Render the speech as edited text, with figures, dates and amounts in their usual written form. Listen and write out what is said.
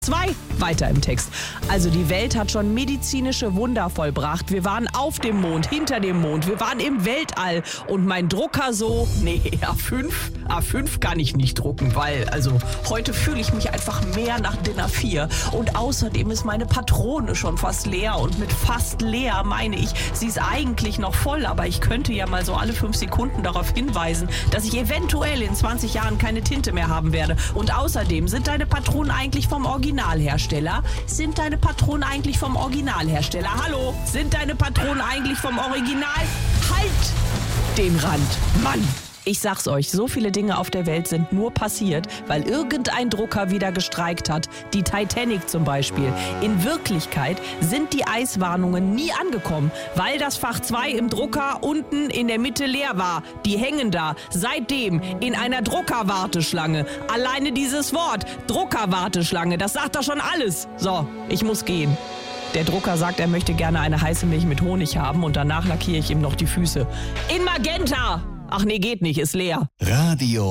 2 weiter im Text. Also die Welt hat schon medizinische Wunder vollbracht. Wir waren auf dem Mond, hinter dem Mond, wir waren im Weltall und mein Drucker so, A5 kann ich nicht drucken, weil heute fühle ich mich einfach mehr nach DIN A4 und außerdem ist meine Patrone schon fast leer und mit fast leer meine ich, sie ist eigentlich noch voll, aber ich könnte ja mal so alle 5 Sekunden darauf hinweisen, dass ich eventuell in 20 Jahren keine Tinte mehr haben werde und außerdem sind deine Patronen eigentlich vom Originalhersteller? Sind deine Patronen eigentlich vom Originalhersteller? Hallo? Sind deine Patronen eigentlich vom Original? Halt den Rand, Mann! Ich sag's euch, so viele Dinge auf der Welt sind nur passiert, weil irgendein Drucker wieder gestreikt hat. Die Titanic zum Beispiel. In Wirklichkeit sind die Eiswarnungen nie angekommen, weil das Fach 2 im Drucker unten in der Mitte leer war. Die hängen da seitdem in einer Druckerwarteschlange. Alleine dieses Wort, Druckerwarteschlange, das sagt doch schon alles. So, ich muss gehen. Der Drucker sagt, er möchte gerne eine heiße Milch mit Honig haben und danach lackiere ich ihm noch die Füße. In Magenta! Ach nee, geht nicht, ist leer. Radio